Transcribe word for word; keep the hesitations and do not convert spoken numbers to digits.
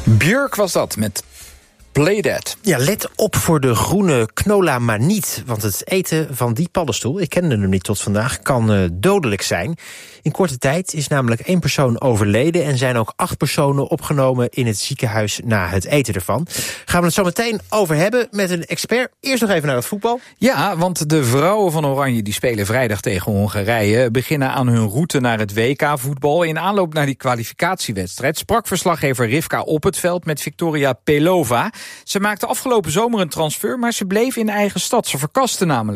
Björk was dat met Play That. Ja, let op voor de groene Knola Maniet. Want het eten van die paddenstoel, ik kende hem niet tot vandaag, kan uh, dodelijk zijn. In korte tijd is namelijk één persoon overleden en zijn ook acht personen opgenomen in het ziekenhuis na het eten ervan. Gaan we het zo meteen over hebben met een expert. Eerst nog even naar het voetbal. Ja, want de vrouwen van Oranje die spelen vrijdag tegen Hongarije, beginnen aan hun route naar het W K-voetbal. In aanloop naar die kwalificatiewedstrijd sprak verslaggever Rivka op het veld met Victoria Pelova. Ze maakte afgelopen zomer een transfer, maar ze bleef in eigen stad. Ze verkaste namelijk